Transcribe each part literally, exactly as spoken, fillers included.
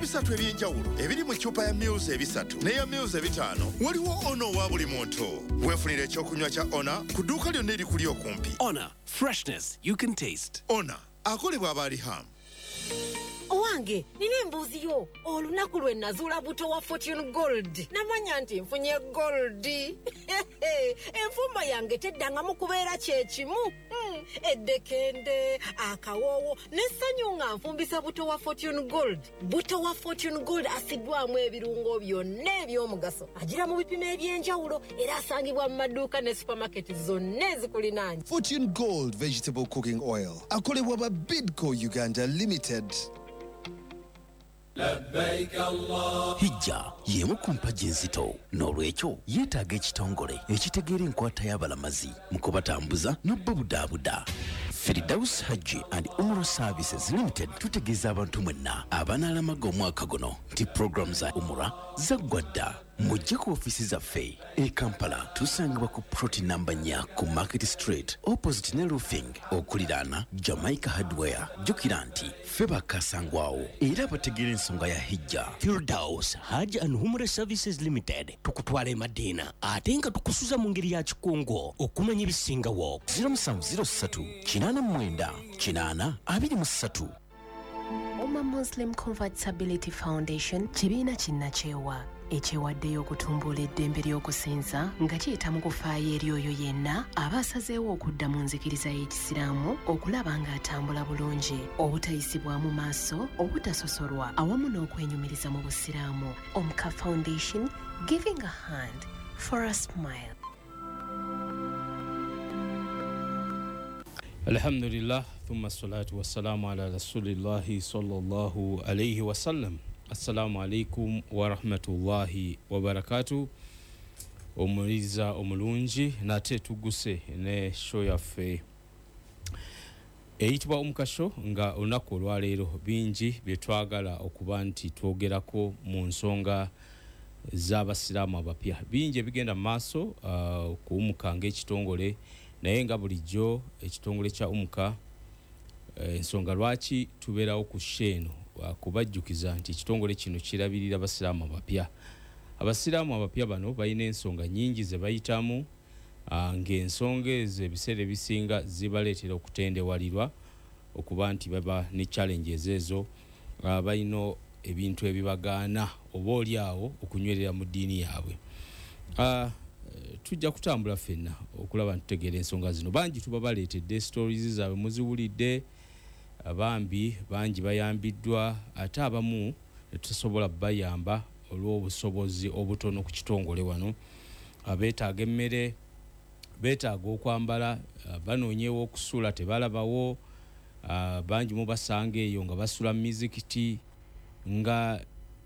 ebisatu ebyenjawulo ebiri mu ccupa ya Mils ebisatu n'eya Mils ebitaano. Waliwo ono wa buli muntu. Weefunira ekyokunywa kya Ona ku dduuka lyonna erikuli okumpi. Ona, freshness you can taste. Ona akolebwa aba Ham. Owange, nina embuuzi yo. Olunaku lwe nazuula buto wa Fortune Gold. Namanya nti nfunye gold. Enfumba yange teddangamu kubeera kye kimu. Hmm. Eddekende, akawoowo, n'essanyu nga nfumbisa buto wa Fortune Gold. Buto wa Fortune Gold asiddwamu ebirungo byonna eby'omugaso. Agira mu bipimo eby'enjawulo era asangibwa mu maduuka ne supermarket zonna ezikulinaanye. Fortune Gold Vegetable Cooking Oil. Akolebwa ba Bidco Uganda Limited. Labbaik Allah. Hijja yemu ku mpagi enzito n'olwekyo yeetaaga ekitongole ekitegeera enkwata y'abalamazi mu kubatambuza n'obbabudaabuda. Firdaus Hajji and Umrah Services Limited tutegeeza abantu mwenna abanaalamaga omwaka guno nti program za Umrah zaggwa dda. Mujje ku ofisi zaffe e Kampala tusangibwa ku ploti namba nnya ku Market Street opposite ne roofing okuliraana Jamaica Hardware. Jjukira nti ffe bakasangwawo era bategeera ensonga ya hijja. Firdaus Hajji and Umrah Services Limited tukutwala e Madina ate nga tukusuza mu ngeri ya kikungo okumanya ebisingawo. zero seven zero three kinaana mwenda kinaana abiri mu ssatu. Oma Muslim Convertibility Foundation kibiina kinnakyewa ekyewaddeyo okutumbula eddembe ly'okusinza nga kiyita mu kufaayo eri oyo yenna aba asazeewo okudda mu nzikiriza y'ekisiraamu okulaba ng'atambula bulungi, obutayisibwamu maaso, obutasosolwa awamu n'okwenyumiriza mu busiraamu. Omka Foundation, giving a hand for a smile. Alhamdulillah, thumma salatu wassalamu ala rasulillahi sallallahu alayhi wa sallam. Assalamu alaikum wa rahmatullahi wa barakatuh. Omuriza omulungi nate tuguse ne show yaffe eyitibwa Omukasho nga olunaku olwaleero bingi bye twagala okuba nti twogerako mu nsonga z'abasiraamu abapya. Bingi ebigenda mu maaso uh, kuwumuka ng'ekitongole naye nga bulijjo ekitongole kya Umuka ensonga uh, lwaki tubeerawo ku sheeno kubajjukiza nti ekitongole kino kirabirira abasiraamu abapya. Abasiraamu abapya bano balina ensonga nnyingi ze bayitamu uh, ng'ensonga ezo ebiseera ebisinga zibaleetera okutendewalirwa okuba nti baba ne challenges ezo uh, balina ebintu ebibagaana oba oli awo okunywerera mu ddiini yaabwe. Uh, tujja kutambula ffenna okulaba ntutegeera ensonga zino. Bangi tuba baleetedde stories zaabwe muziwulidde, abambi bangi bayambiddwa ate abamu netusobola bayamba olw'obusobozi obutono ku kitongole wano. Abeetaaga emmere, beetaaga okwambala, banoonyewo okusula tebalabawo, bangi mubasanga eyo nga basula mu mizikiti nga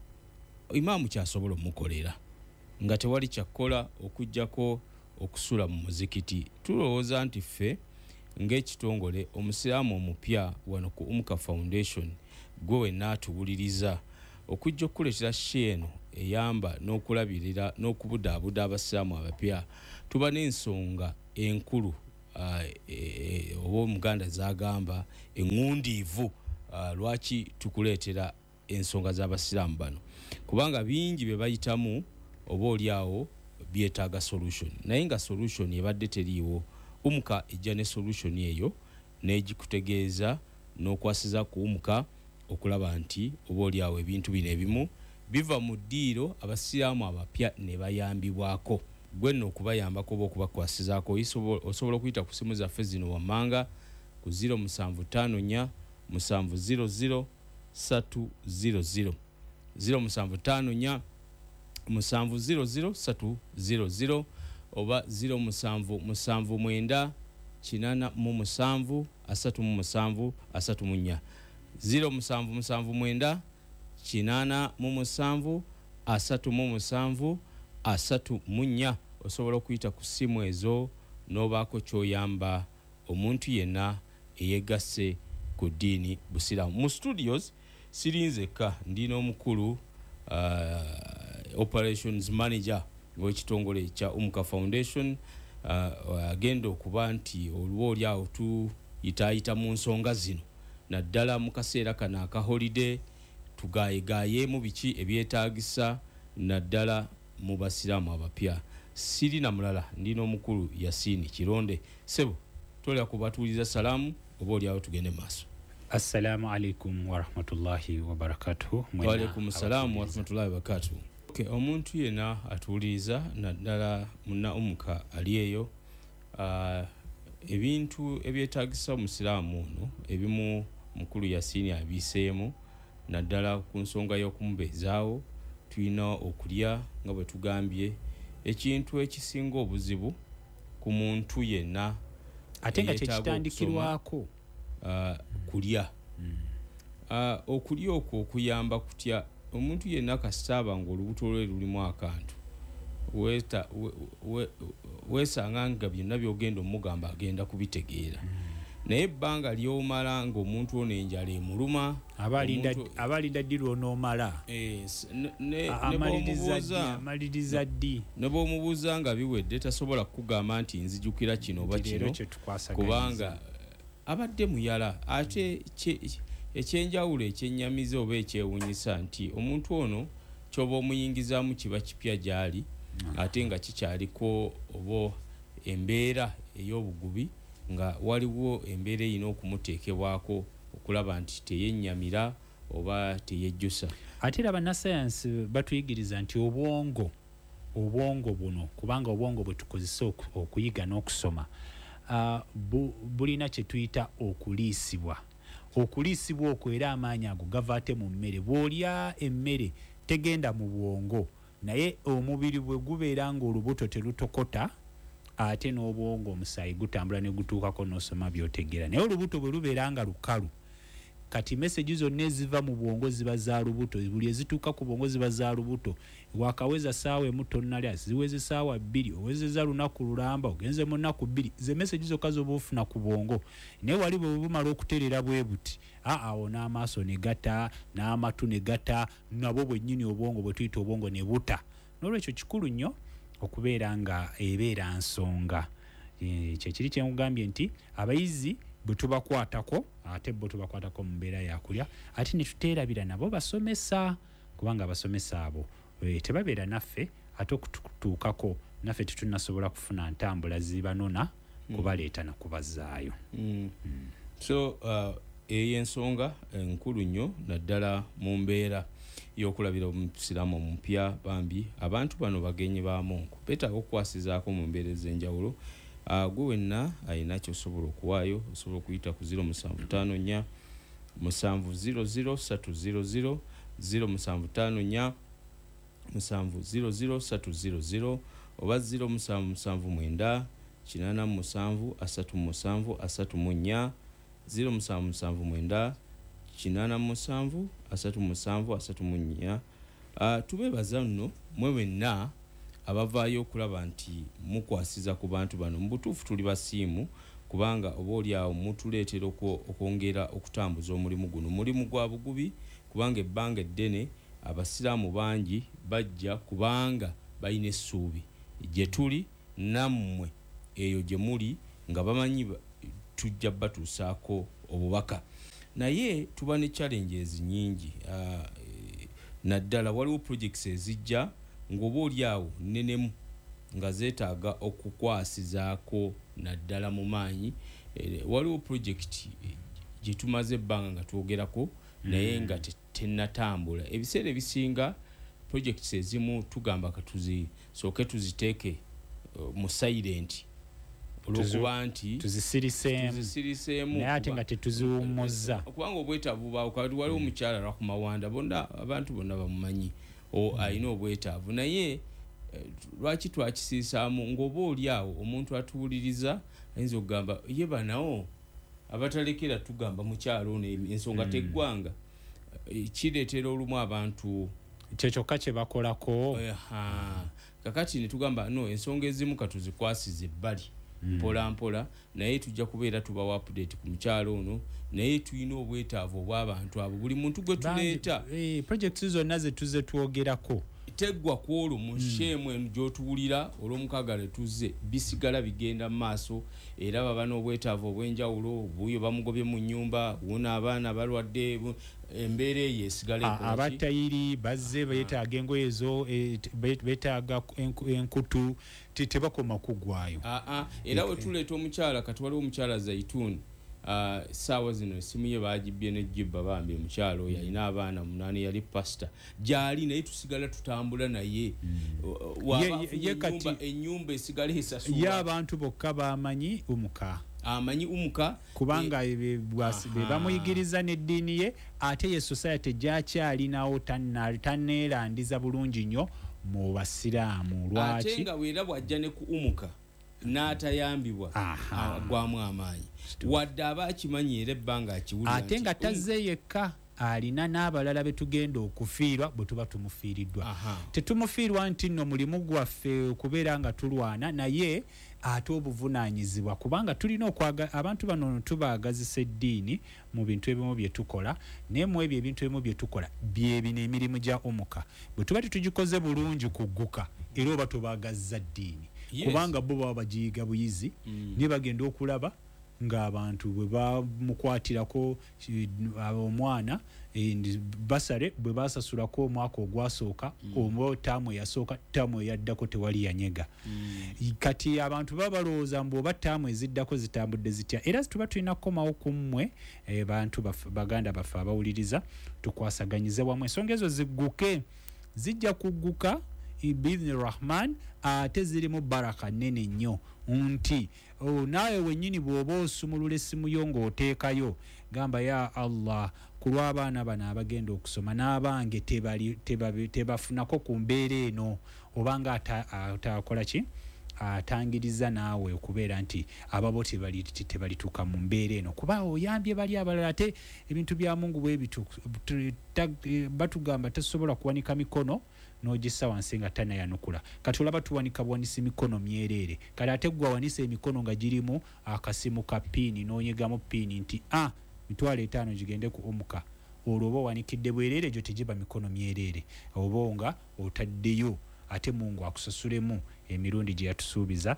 imaamu kyasobola omukolera nga tewali kyakkola okujjako okusula mu muzikiti. Tulowooza nti ffe ng'ekitongole omusiraamu omupya wano ku Umuka Foundation gwe wenna atuwuliriza okujja okukuleetera sheeno eyamba n'okulabirira n'okubudaabuda abasiraamu abapya. Tuba n'ensonga enkulu uh, e, oba omuganda zagamba eŋŋundiivu uh, lwaki tukuleetera ensonga z'abasiraamu bano, kubanga bingi bye bayitamu oba oli awo byetaaga solution naye nga solution ebadde teriiwo. Umuka ejja ne solution eyo n'egikutegeeza n'okwasiza ku Umuka okulaba nti oba oli awo ebintu bino ebimu biva mu ddiiro abasiraamu abapya ne bayambibwako. Gwe nno okubayambako oba okubakwasizaako osobola okuyita ku simu zaffe zino wammanga ku zero seven five four seven zero zero three zero zero zero seven five four seven zero zero three zero zero oba zero seven seven mwenda kinana mu musanvu asatu mu musanvu asatu mu nnya zero seven seven mwenda kinana mu musanvu asatu mu musanvu asatu mu nnya. Osobola okuyita ku simu ezo n'obaako ky'oyamba omuntu yenna eyegasse ku ddiini busiraamu. Mu studios sirinzeka ndina omukulu uh, operations manager w'ekitongole kya Umuka Foundation uh, agenda okuba nti olwo oli awo tuyitaayita mu nsonga zino naddala mu kaseera kana aka holiday tugayegayeemu biki ebyetaagisa naddala mu basiraamu abapya. Siri na mulala ndina omukulu Yasini Kironde. Sebo tolya kubatuuliza salaamu oba olyawo tugende maaso. Assalamu alaikum wa rahmatullahi wa barakatuh. Wa alaikum assalam wa rahmatullahi wa barakatuh. Okay, omuntu yena atuuliza naddala munna omuka ali eyo uh, ebintu ebyetaagisa omusiraamu ono ebimu mukulu Yasini abiseemu naddala ku nsonga y'okumubeezaawo tulina okulya nga bwe tugambye ekintu ekisinga obuzibu ku muntu yenna ate nga kyekitandikirwako uh, kulya mm. uh, okulya okwo okuyamba kutya omuntu yenna kasitaba nga olubuto lwe lulimu akantu weta wesanga we, we nga byonna byogenda omugamba agenda kubitegeera mm. naye ebbanga ly'omala ng'omuntu ono enjala emuluma abalinda ddi lw'onoomala amaliriza ddi ne bw'omubuuza nga biwedde tasobola kukugamba nti nzijukira kino oba kino kubanga abadde muyala. Ate ekyenjawulo ekyennyamiza oba ekyewuunyisa nti omuntu ono kyoba omuyingizaamu kiba kipya gy'ali ate nga kikyaliko oba embeera ey'obugubi nga waliwo embeera erina okumuteekebwako okulaba nti teyennyamira oba teyejjusa. Ate era bannasayansi batuyigiriza nti obwongo obwongo buno kubanga obwongo bwe tukozesa okuyiga n'okusoma uh, bu, bulina kye tuyita okuliisibwa. Okuliisibwa okwo era amaanyi ago gava ate mu mmere. Bw'olya emmere tegenda mu bwongo naye omubiri bwe gubeera ng'olubuto terutokota ate n'obwongo omusaayi gutambula ne gutuukako n'osoma by'otegeera. Naye olubuto bwe lubeera nga lukalu kati message zonna eziva mu bwongo ziba za lubuto, buli ezituuka ku bwongo ziba za lubuto. Wakaweza saawa emu tonnalya ziweze saawa bbiri owezeza lunaku lulamba ogenze mu nnaku bbiri ze message zokka zoba ofuna ku bwongo. Naye wali bwe bumala okutereera bwe buti awo n'amaaso ne gata n'amatu ne gata nabo bwennyini obwongo bwe tuyita obwongo ne buta. N'olwekyo kikulu nnyo okubeera nga ebeera nsonga. E, kyekiri kye nkugambye nti abayizi bwe tubakwatako ate bo tubakwatako mu mbeera yakulya ate ne tuteerabira nabo basomesa kubanga abasomesa abo e, tebabeera naffe ate okutuukako naffe tetunasobola kufuna ntambula zibanona mm. kubaleeta na kubazaayo. mm. mm. So uh, eyo ensonga enkulu nnyo naddala mu mbeera y'okulabira omusiraamu omupya bambi abantu bano bagenyi ba Mungu beetaaga okukwasizaako mu mbeera ez'enjawulo. Uh, gwe wenna alina ky'osobola okuwaayo osobola okuyita ku zero musanvu ttaano nnya musanvu zero zero ssatu zero zero zero musanvu ttaano nnya musanvu zero zero ssatu zero zero oba zero musanvu musanvu mwenda kinaana mu musanvu asatu mu musanvu asatu mu nnya zero musanvu musanvu mwenda kinaana mu musanvu asatu mu musanvu asatu mu nnya. Uh, tubeebaza nno mwe wenna abavaayo okulaba nti mukwasiza ku bantu bano. Mu butuufu tuli basiimu kubanga oba oli awo mutuleetera okwongera okutambuza omulimu guno. Mulimu gwa bugubi kubanga ebbanga eddene abasiraamu bangi bajja kubanga balina essuubi gye tuli nammwe eyo gye muli nga bamanyi tujja batuusaako obubaka. Naye tuba ne challenges nyingi. Uh, naddala waliwo projects ezijja ng'oba oli awo nnenemu nga zeetaaga okukwasizaako naddala mu maanyi. E, waliwo project gye tumaze ebbanga nga twogerako mm. naye nga tennatambula. Ebiseera ebisinga projects ezimu tugamba katuzisooke tuziteeke uh, mu silent olwokuba nti tuzisiriseemu naye ate nga tetuziwummuzza kubanga obwetaavu bubaawo. Kati waliwo omukyala lwa ku Mawanda bonna abantu bonna bamumanyi o alina obwetaavu naye lwaki twakisiisaamu ng'oba oli awo omuntu atuwuliriza ayinza okugamba ye banawo abatalekera tugamba mukyalo ono ensonga mm. teggwanga. Kireetera olumu abantu kye kyokka kye bakolako. Kakati ne tugamba no ensonga ezimu katuzikwasize ebbali mpola mpola naye tujja kubeera tubawa update ku mukyalo ono naye tulina obwetaavu obw'abantu abo buli muntu gwe tuleeta. Eh, projects zonna ze tuze twogerako teggwa ku olwo mu sheemu eno gy'otuwulira olw'omukagala tuzze bisigala bigenda mu maaso era baba n'obwetaavu obw'enjawulo buuyo bamugobye mu nnyumba wuno abaana balwadde embeera eyo esigale abatayiri bazze beetaaga engoye ezo beetaaga enkutu tebakoma kugwayo era wetuleeta omukyala kati waliwo omukyala Zaituni saawa zino essimu ye baagibye nejjibba bambi omukyala oyo alina abaana munaani yali pasita gyali naye tusigala tutambula naye ennyumba esigala esasula ye abantu bokka bamanyi umuka amanyi umuka kubanga be bamuyigiriza n'eddiini ye ate ye society gyakyalinawo tanneerandiza bulungi nnyo mu basiraamu lwaki ate nga weera bw'ajja ne ku umuka n'atayambibwa agwamu amaanyi wadde aba akimanyi era ebbanga akiwulira ate nga tazze yekka alina n'abalala betugenda okufiirwa bwe tuba tumufiiriddwa tetumufiirwa nti nno mulimu gwaffe okubeera nga tulwana naye ate obuvunaanyizibwa kubanga tulina okwaga abantu bano tubaagazisa eddiini mu bintu ebimu bye tukola naye mu ebyo ebintu ebimu bye tukola byebino emirimu gya omuka bwe tuba tetugikoze bulungi kugguka era oba tubaagazza ddiini kubanga bo baba bagiyiga buyizi ne bagenda okulaba ng'abantu bwe bamukwatirako omwana basale bwe basasulako omwaka ogwasooka oba taamu eyasooka taamu eyaddako tewali yanyega kati abantu baba balowooza mbu oba taamu eziddako zitambudde zitya era tuba tulina kukomawo ku mmwe bantu baganda baffe abawuliriza tukwasaganyize wamu ensonga ezo zigguke zijja kugguka ibidni rahman ate zirimu baraka nene nnyo nti naawe wennyini bw'oba osumulula essimu yo ng'oteekayo gamba ya allah ku lw'abaana bano abagenda okusoma n'abange tebafunako ku mbeera eno obanga atakola ki atangiriza naawe okubeera nti ababo tebalituuka mu mbeera eno kuba oyambye bali abalala ate ebintu bya mungu bwe bitu batugamba tesobola kuwanika mikono n'ogissa wansi nga tanayanukula kati olaba tuwanika bwanisi mikono myereere kati ate gwe awanisa emikono nga girimu akasimu ka piini n'onyegamu piini nti a mitwalo etaano gigende ku omuka olwo oba owanikidde bwereere gyo tegiba mikono myereere oba nga otaddeyo ate mungu akusasulemu emirundi gye yatusuubiza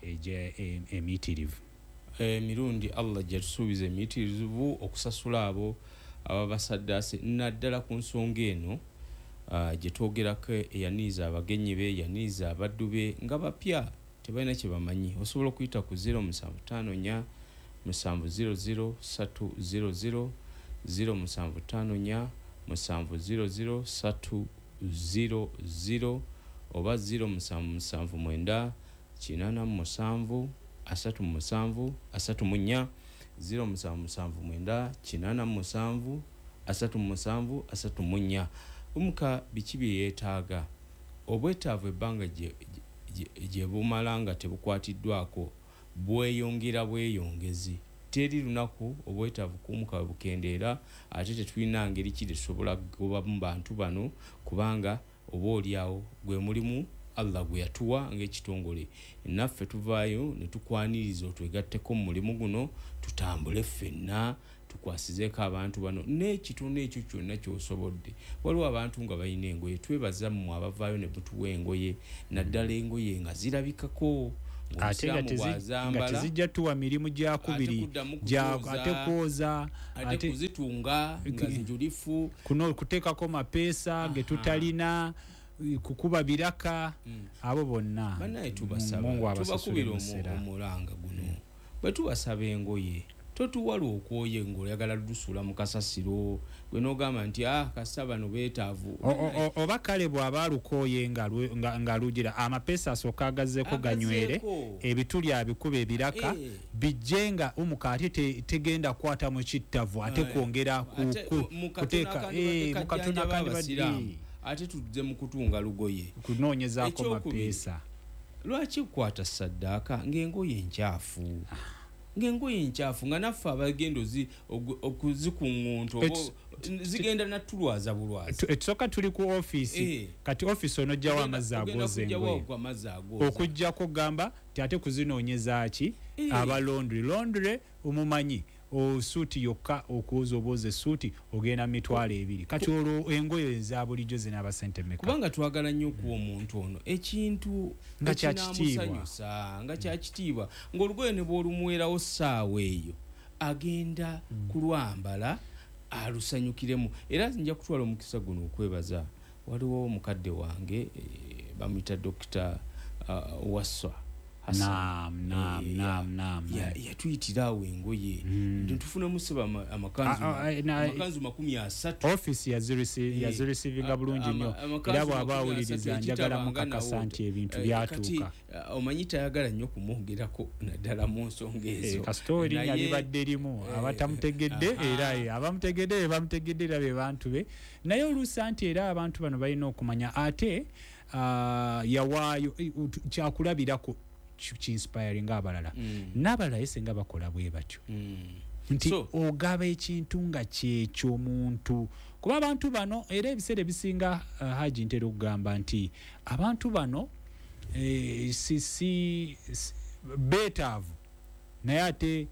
emiyitirivu emirundi allah gye yatusuubiza emiyitirivu okusasula abo ababasaddaase naddala ku nsonga eno gye twogerako eyaniiza abagenyi be yaniiza abaddu be nga bapya tebalina kye bamanyi osobola okuyita ku zero musanvu ttaano nnya musanvu zero zero ssatu zero zero zero musanvu ttaano nnya musanvu zero zero ssatu zero zero oba zero musanvu musanvu mwenda kinaana mu musanvu asatu mu musanvu asatu mu nnya zero musanvu musanvu mwenda kinaana mu musanvu asatu mu musanvu asatu mu nnya umuka biki bye yeetaaga obwetaavu ebbanga gye bumala nga tebukwatiddwako bweyongera bweyongezi teri lunaku obwetaavu kumuka bukendeera ate tetulina ngeri ki tetusobola kugoba mu bantu bano kubanga oba oliawo gwe mulimu allah gwe yatuwa ng'ekitongole naffe tuvaayo ne tukwaniriza otwegatteko mu mulimu guno tutambule ffenna tukwasizeeko abantu bano n'ekitundu ekyo kyonna ky'osobodde waliwo abantu nga balina engoye twebaza mmwe abavaayo ne mutuwa engoye naddala engoye nga zirabikako ate nga tezijja tuwa mirimu gyakubiri ate kwoza ate kuzitunga nga njulifu kuteekako mapeesa ge tutalina kukuba biraka abo bonna banaye tubasaba tubakubira omulanga guno bwe tubasaba engoye totuwala okwoye ng'oyagala lusula mu kasasiro gwe n'ogamba nti ah kasita bano beetaavu oba kale bw'aba alukooye nga lugira amapeesa asooka agazzeeko ganywere ebituli abikuba ebiraka bijje nga omuka ate tegenda kukwata mu kittavu ate kwongera kuteeka mu katono akandibadde ate tuzze mu kutunga lugoye kunoonyezaako mapeesa lwaki kukwata saddaaka ng'engoye enkyafu ng'engoye enkyafu nga naffe abagenda okuzikuŋŋunta oba zigenda natulwaza bulwazi ekisooka tuli ku ofiisi kati ofiisi onojjawo amazzi agooza engoye okujjako gamba ti ate kuzinoonyezaaki aba londre londre omumanyi osuuti yokka okuwoza obwoza essuuti ogenda mitwalo ebiri kati olwo engoye eza bulijjo zinaaba sente meka kubanga twagala nnyo okuwa omuntu ono ekintu nga kyakitiibwa nga kyakitiibwa ng'olugoye ne bw'olumuwerawo ssaawa eyo agenda kulwambala alusanyukiremu. Era nja kutwala omukisa guno okwebaza waliwo omukadde wange e, bamuyita Dokita uh, Waswa Naam, naam, e, naam, naam. yatuyitira awo engoye Mm. tufunemu seba ama- amakanzu Ah, ah, na- amakanzu makumi asatu Office yazirisi yazirisivinga bulungi nnyo era bw'aba awuliriza njagala mukakasa nti ebintu byatuuka. omanyi tayagala nnyo kumwogerako naddala mu nsonga ezo kastori Naye- yalibadde limu eh, abatamutegedde aha. era eh, abamutegedde be bamutegedde era be bantu be naye oluusa nti era abantu bano balina okumanya ate ah, yawaayo eh, utu- kyakulabirako ki- kinspiring abalala Mm. n'abalala ye senga bakola bwe batyo Mm. nti So- ogaba ekintu nga kyekyo muntu kuba abantu bano era ebiseera ebisinga uh, haji ntera okugamba nti abantu bano eh, si, si, si beetaavu naye ate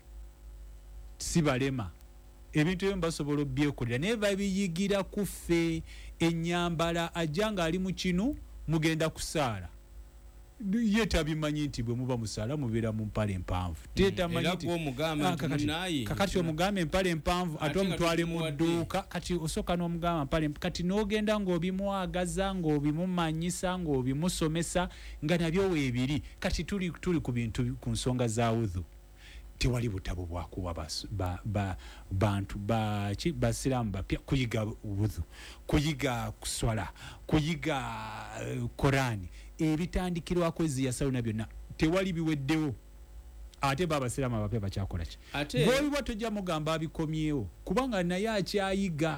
si balema ebintu ebyo basobola obyekolera naye babiyigira ku ffe ennyambala ajja ng'ali mu kinu mugenda kusaala ye tabimanyi nti bwe muba musaala mubeera mu mpale empanvu tetamanyi era nti gw'omugamba Ah, nti kakati- munaye kakati omugamba empale empanvu ate Ate nga omutwale mu tubimuwadde. dduuka kati osooka n'omugamba mpale emp- kati n'ogenda ng'obimwagaza ng'obimumanyisa ng'obimusomesa nga nabyo weebiri kati tuli, tuli ku bintu ku nsonga za udhu tewali butabo bwakuwa bas- ba, ba, bantu baki basiraamu bapya kuyiga udhu kuyiga kuswala kuyiga uh, korani ebitandikirwako eziyasalo byonna tewali biweddewo ate babasiraamu abapya bakyakola ki ate bw'obiba tojja mugamba abikomyewo kubanga naye akyayiga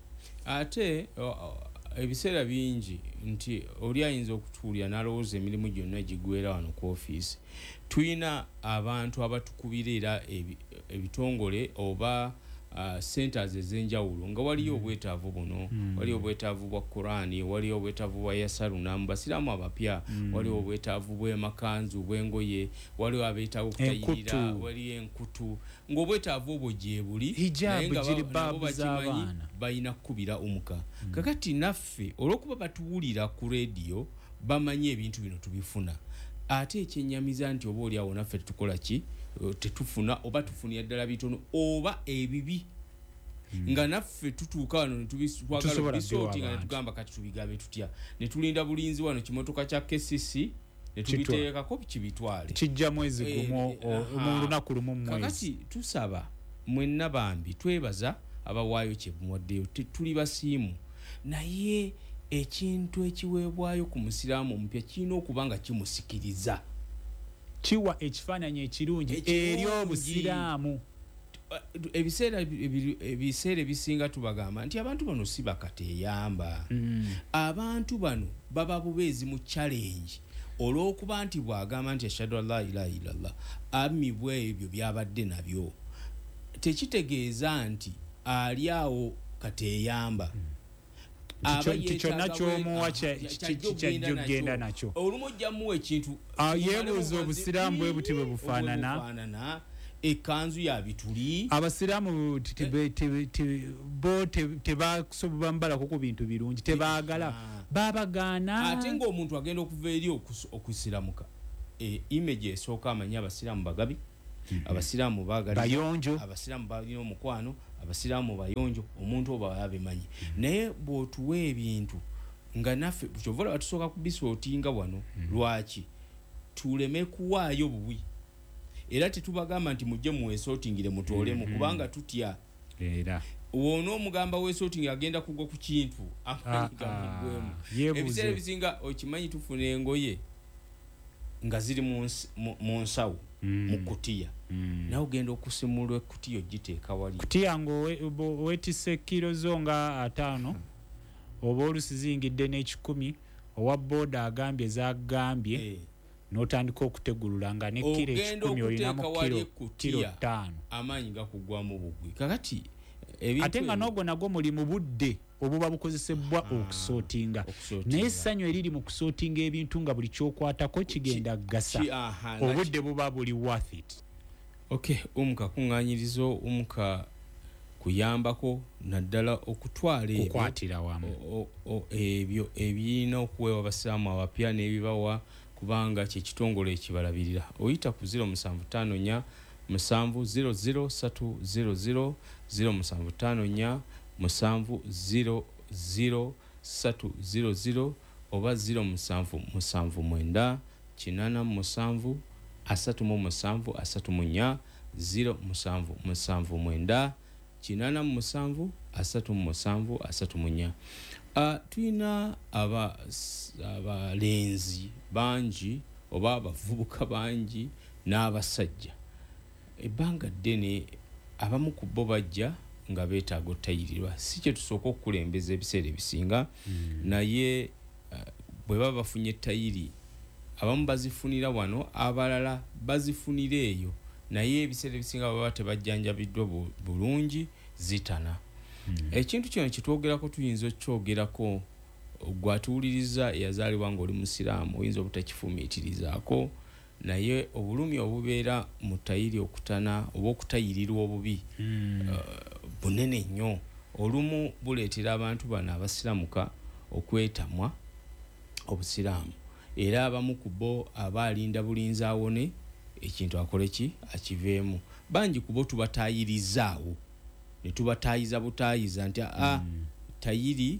ate o- o- ebiseera bingi nti oli ayinza okutuulira n'alowooza emirimu gyonna gigwera wano ku ofiisi tulina abantu abatukubira era ebi- ebitongole oba uh, centers ez'enjawulo nga waliyo obwetaavu buno waliyo obwetaavu bwa Qurani waliyo obwetaavu bwa yasaluna mu basiraamu abapya waliyo obwetaavu bw'emakanzu bw'engoye waliyo abeetaavu okutayirira Enkutu. waliyo enkutu ng'obwetaavu obwo gye buli Hijab, naye nga ba- jilbaabu nabo bakimanyi z'abaana. balina kukubira omuka kakati naffe olw'okuba batuwulira ku rediyo bamanyi ebintu bino tubifuna ate ekyennyamiza nti oba oli awo naffe tetukola ki eh, tetufuna oba tufunira ddala bitono oba ebibi nga naffe tutuuka wano netubitwagala Tusobola bisooti kubiwa nga abantu. netugamba kati tubigabe tutya netulinda bulinzi wano kimotoka kya K C C netubiteekako kibitwale kijja mwezi Eh, gumu eh, o- aha. mu lunaku lumu mu mwezi kakati tusaba mwenna bambi twebaza abawaayo kyemuwaddeyo tuli basiimu naye ekintu ekiweebwayo ku musiraamu omupya kirina okuba nga kimusikiriza kiwa ekifaananyi ekirungi Ekirungi. eri obusiraamu ebiseera ebi- ebiseera ebisinga tubagamba nti abantu bano si bakateeyamba abantu bano baba bubeezi mu challenge olw'okuba nti bw'agamba nti ashhadu an la ilaha illallah amibwa ebyo byabadde nabyo tekitegeeza nti ali awo kateeyamba Kikyo- kyonna ky'omuwa kya- kyajja okgenda nakyo. olumu ojja muwa ekintu Ah, kimalemu yeebuuza obwazi- obusiraamu bwe buti bwe bwe bufaanana. bufaanana, ekanzu ya bituli abasiraamu ti- tebe- tebe- te- bo te- tebasobola mbalako ku bintu birungi tebaagala Ah. babagaana ate ng'omuntu agenda okuva eri okus- okusiramuka e, image esooka amanyi abasiraamu bagabi abasiraamu baagaliza, Bayonjo. abasiraamu balina omukwano abasiraamu bayonjo omuntu oba abimanyi naye bw'otuwa ebintu nga naffe kyova olaba tusooka kubisootinga wano lwaki tuleme kuwaayo bubi era tetubagamba nti mujje muweesootingire mutoolemu kubanga tutya era wona omugamba weesootingi agenda kugwa ku kintu amanyi Ah, gamuggwemu ah, yeebuuze. ebiseera ebisinga okimanyi tufuna engoye nga ziri mu ns- mu- mu nsawo mu kutiya nawe ogenda okusimulwa ekutiya ogiteeka wali kutiya ngaowetise kiro zo nga ataano oba olusi ziyingidde n'ekikumi owa booda agambye zagambye Eh, n'otandika okutegulula nga ne kiro ogenda ekikumi olinamu okuteeka wali kiro kiro ekutiya ttaano amaanyi gakugwamu bugwi kakati ebintu ate nga ebyo- n'ogwo nagwo muli mu budde obuba bukozesebwa okusootinga okusootinga. naye essanyu eriri mu kusootinga ebintu nga buli kyokwatako kigenda gasa ki- aha, obudde buba buli worth it okay omuka kuŋŋaanyirizo omuka kuyambako naddala okutwala ebyo kukwatira wamu o- o- ebyo ebirina okuweebwa abasiraamu abapya n'ebibawa kubanga kyekitongole ekibalabirira oyita ku zero musanvu ttaano nnya musanvu zero zero ssatu zero zero zero musanvu ttaano nnya musanvu zero zero satu zero zero oba zero musanvu musanvu mwenda kinana musanvu asatu mu musanvu asatu munya zero musanvu musanvu mwenda kinana musanvu asatu mu musanvu asatu munya. Uh, tuina aba abalenzi bangi oba abavubuka bangi n'abasajja ebbanga ddene abamu ku bo bajja nga beetaaga ottayirirwa si kye tusooka okukulembeza ebiseera ebisinga mm. naye uh, bwe baba bafunye ettayiri abamu bazifunira wano abalala bazifunira eyo naye ebiseera ebisinga baba tebajjanjabiddwa bulungi zitana. Mm. Ekintu kino kitwogerako tuyinza okyogerako gwatuwuliriza eyazaalibwa ng'oli musiraamu oyinza obutakifumiitirizaako naye obulumi obubeera mu ttayiri okutana oba okutayirirwa obubi mm. uh, bunene nnyo olumu buleetera abantu bano abasiramuka okwetamwa obusiraamu era abamu ku bo abaalinda bulinzi awone ekintu akole ki akiveemu bangi ku bo tubatayirizaawo ne tubatayiza butayiza nti a mm. tayiri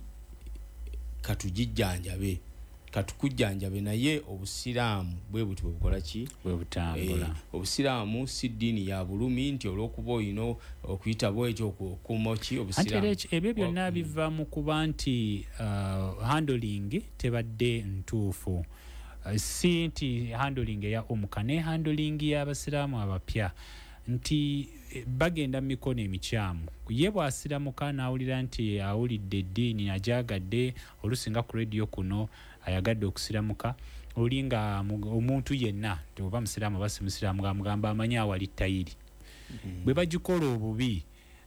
katujijjanjabe katukujjanjabe naye obusiraamu bwe buti bukola ki bwe butambula. E, obusiraamu si ddiini ya bulumi nti olw'okuba olina okuyita bwekyo okukuuma ki obusiraamu. Anti ebyo byonna biva mu kuba nti uh, handling tebadde ntuufu. Uh, si nti handling eya omuka ne handling y'abasiraamu abapya nti bagenda mu mikono emikyamu ye bw'asiramuka n'awulira nti awulidde eddiini ajagadde olusinga ku radio kuno ayagadde okusiramuka oli nga omuntu yenna oba musiraamu oba si musiraamu gamugamba amanyi awali ttayiri mm-hmm. bwe bagikola obubi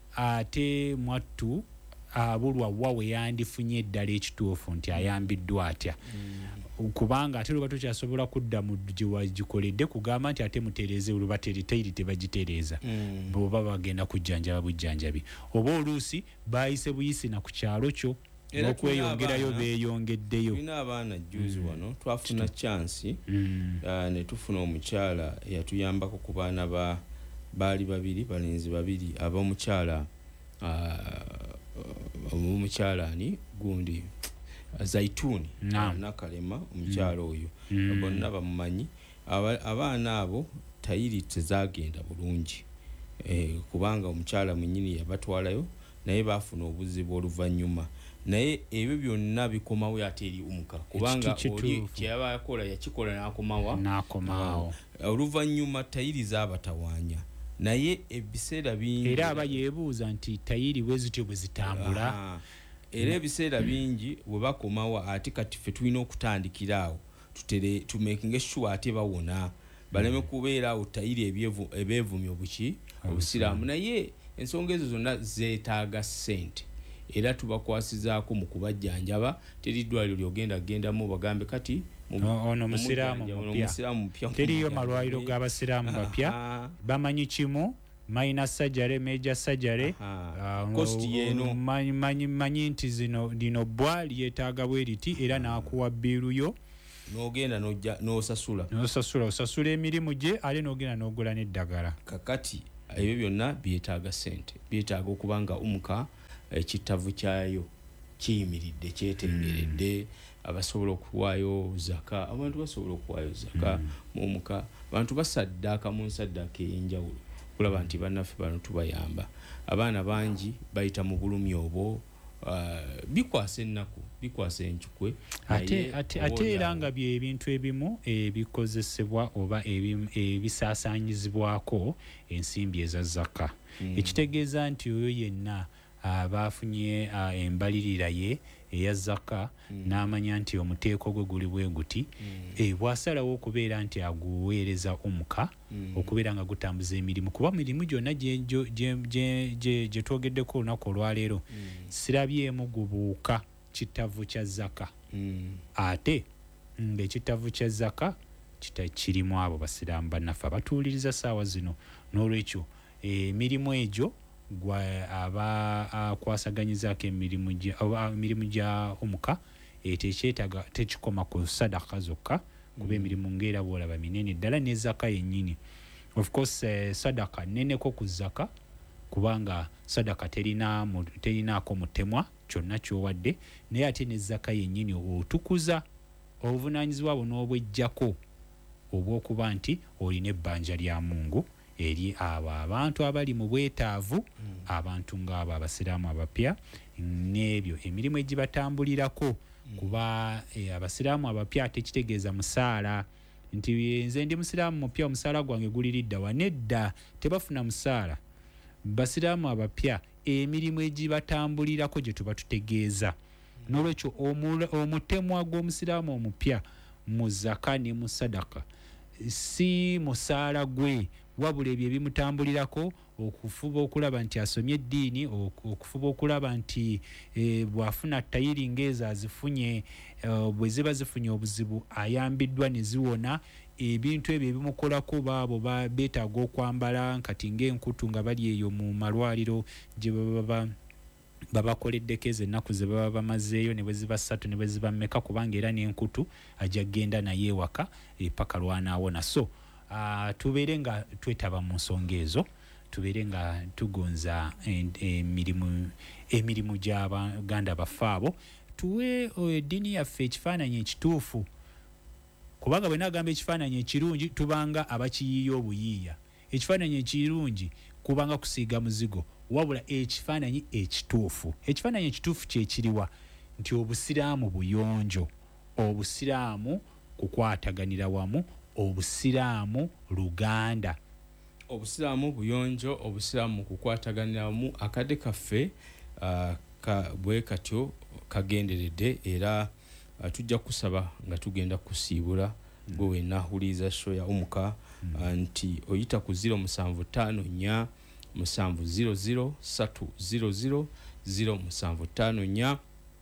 ate mwattu abulwa wa we yandifunye eddala ekituufu nti ayambiddwa atya mm. kubanga ate luba tokyasobola kudda mu gyewagikoledde kugamba nti ate mutereeze olubateritayiri tebagitereeza mm. boba bagenda kujjanjaba bujjanjabi oba oluusi bayise buyisi na ku kyalo kyo n'okweyongerayo beeyongeddeyo. Tulina abaana jjuzi wano mm. twafuna chansi mm. uh, ne tufuna omukyala eyatuyambako ku baana ba baali babiri balenzi babiri ab'omukyala uh, omukyala ni gundi Zaituni nakalema omukyala oyo mm. bonna bamumanyi abaana abo tayiri tezagenda bulungi eh, kubanga omukyala mwennyini yabatwalayo naye bafuna obuzibu oluvannyuma naye ebyo byonna bikomawo ate eri omuka kubanga oli kyaba yakola yakikola n'akomawa n'akomaawo oluvannyuma tayiri z'abatawaanya naye ebiseera bingi era aba yeebuuza nti tayiri bwe zityo bwe zitambula era ebiseera bingi bwe bakomawo ate kati ffe tulina okutandikiraawo tutere tumakinge sure ate bawona baleme kubeera awo tayiri ebeevumya obuki obusiraamu naye ensonga ezo zonna zeetaaga ssente era tubakwasizaako mu kubajjanjaba teri ddwaliro lyogenda gendamu bagambe kati ono musiraamu mupya teriyo malwaliro g'abasiraamu bapya bamanyi kimu maina sajare meja sajare kosti yeno manyi manyi manyi nti zino dino bwa lyetaaga bweriti era nakuwa biruyo n'ogenda n'ojja n'osasula n'osasula osasula emirimu gye ale n'ogenda n'ogula n'eddagala kakati ebyo byonna byetaaga ssente byetaaga okubanga omuka ekitavu kyayo kiyimiridde kyetengeredde mm. abasobola okuwaayo zaka abantu basobola okuwaayo zaka mm. mu omuka abantu basaddaaka mu nsaddaaka ey'enjawulo kulaba nti bannaffe bano tubayamba abaana bangi bayita mu bulumi obwo uh, bikwasa ennaku bikwasa enkyukwe ate ate ate era nga bye ebintu ebimu ebikozesebwa oba ebisaasaanyizibwako ensimbi eza zaka mm. ekitegeeza nti oyo yenna abafunye uh, embalirira ye eya zaka mm. n'amanya nti omuteeko gwe guli bwe guti mm. e, bw'asalawo okubeera nti aguweereza omuka mm. okubeera nga gutambuza emirimu kuba mirimu gyonna gye twogeddeko olunaku olwaleero mm. sirabyemu gubuuka kitavu kya zaka mm. ate ng'ekitavu kya zaka kirimu abo basiraamu bannaffe abatuuliriza ssaawa zino n'olwekyo emirimu egyo gwa aba akwasaganyizaako emirimu gya emirimu gya omuka etekyetaga tekikoma ku sadaka zokka kuba emirimu ng'era bw'olaba minene ddala ne zaka yennyini of course eh, sadaka nneneko ku zaka kubanga sadaka terina terinaako mutemwa kyonna kyowadde naye ate ne zaka yennyini otukuza obuvunaanyizibwa buno obwejjako obw'okuba nti olina ebbanja lya Mungu eri abo abantu abali mu bwetaavu mm. abantu ng'abo abasiraamu abapya n'ebyo emirimu egibatambulirako mm. kuba e, abasiraamu abapya tekitegeeza musaala nti nze ndi musiraamu mupya omusaala gwange guliridda wanedda tebafuna musaala basiraamu abapya emirimu egibatambulirako gye tuba tutegeeza mm. n'olwekyo omutemwa gw'omusiraamu omupya mu zaka ne mu sadaka si musaala gwe wabula ebyo ebimutambulirako okufuba okulaba nti asomye eddiini okufuba okulaba nti e, bw'afuna tayiri ng'ezo azifunye e, bwe ziba zifunye obuzibu ayambiddwa ne ziwona ebintu ebyo ebimukolako baabo beetaaga okwambala nkati ng'enkutu nga bali eyo mu malwaliro gye baba babakoleddeko ezo ennaku ze baba bamazeeyo ne bwe ziba ssatu ne bwe ziba mmeka kubanga era n'enkutu ajja genda naye ewaka paka lwanaawona so uh, tubeere nga twetaba mu nsonga ezo tubeere nga tugonza emirimu emirimu gy'abaganda baffe abo tuwe eddiini yaffe ekifaananyi ekituufu kubanga bwe nagamba ekifaananyi ekirungi tubanga abakiyiiya obuyiiya ekifaananyi ekirungi kubanga kusiiga muzigo wabula ekifaananyi ekituufu ekifaananyi ekituufu kyekiriwa nti obusiraamu buyonjo obusiraamu kukwataganira wamu obusiraamu luganda obusiraamu buyonjo obusiraamu kukwataganira wamu akadde kaffe uh, ka bwe katyo kagenderedde era uh, tujja kusaba nga tugenda kusiibula mm. gwe wenahuliriza show ya Omuka mm. uh, nti oyita ku zero musanvu ttaano nnya musanvu zero zero satu zero zero zero musanvu ttaano nnya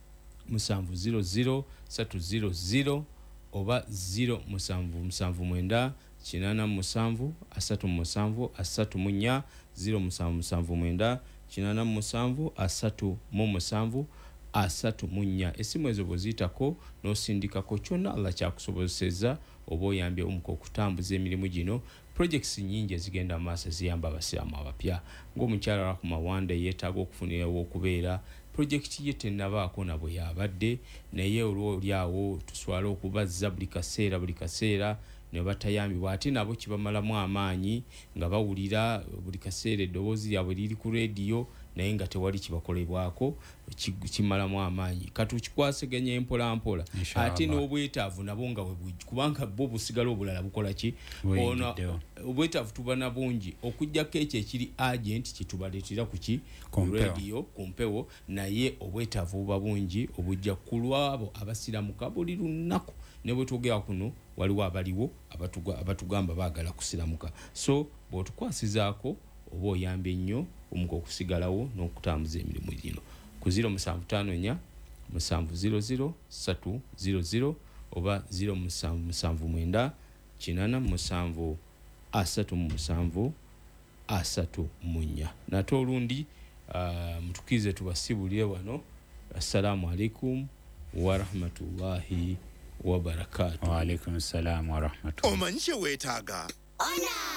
musanvu zero zero satu zero zero oba zero musanvu musanvu mwenda kinana musanvu asatu musanvu asatu munya zero musanvu musanvu mwenda kinana musanvu asatu mu musanvu asatu munya esimu ezo bozitako nosindikako kyonna Allah kyakusobozeseza oba oyambye Omuka okutambuza emirimu gino projects nyingi ezigenda maaso ziyamba abasiraamu abapya ng'omukyala wa ku Mawanda yeetaaga okufunirawo okubeera project ye tennabaako nabo yabadde naye olw'olyawo tuswala okubazza buli kaseera buli kaseera ne batayambibwa ate nabo kibamalamu amaanyi nga bawulira buli kaseera eddoboozi lyabwe liri ku rediyo naye nga tewali kibakolebwako kimalamu amaanyi katukikwaseganya empola mpola ate n'obwetaavu nabo nga webujji kubanga bo busigala obulala bukola ki ono obwetaavu tubana bungi okujjako ekyo ekiri agent kitubaleetera ku ki ku rediyo ku mpewo naye obwetaavu buba bungi obujja ku lwabo abasiramuka buli lunaku ne bwe twogera kuno waliwo abaliwo abatugamba baagala kusiramuka so bw'otukwasizaako oba oyambye nnyo Omuka okusigalawo n'okutambuza emirimu gino ku zero musanvu ttaano nnya musanvu zero zero satu zero zero oba zero musanvu musanvu mwenda kinana musanvu asatu mu musanvu asatu munya nate olundi uh, mutukize tubasibulire wano assalamu alaikum wa rahmatullahi wa barakatuh. Wa alaikum assalam wa rahmatullahi. Omanyi kye weetaaga? Ona